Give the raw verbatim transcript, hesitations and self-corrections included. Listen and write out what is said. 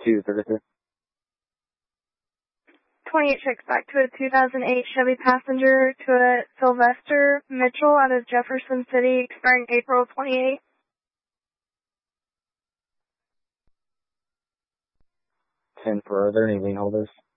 two thirty-three. twenty-eight checks back to a two thousand eight Chevy Passenger to a Sylvester Mitchell out of Jefferson City, expiring April twenty-eighth. ten for, are there any lien holders?